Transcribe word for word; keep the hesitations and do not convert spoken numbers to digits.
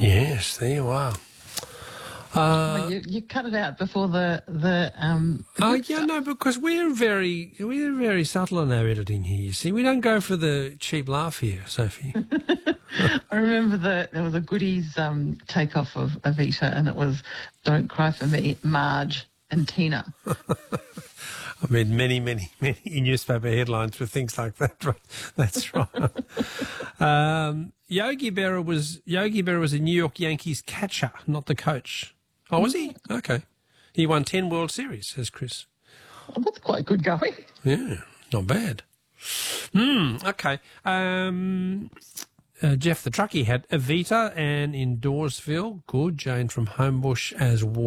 Yes, there you are. Uh, well, you, you cut it out before the the um. The oh good yeah, stuff. no, because we're very we're very subtle in our editing here. You see, we don't go for the cheap laugh here, Sophie. I remember the there was a goodies um takeoff of Evita, and it was "Don't Cry for Me, Marge and Tina." I mean, many, many, many newspaper headlines with things like that. Right? That's right. um, Yogi Berra was Yogi Berra was a New York Yankees catcher, not the coach. Oh, was he? Okay. He won ten World Series, says Chris. Well, that's quite good going. Yeah, not bad. Hmm. Okay. Um, uh, Jeff the Truckie had Evita and in Dawesville. Good. Jane from Homebush as well.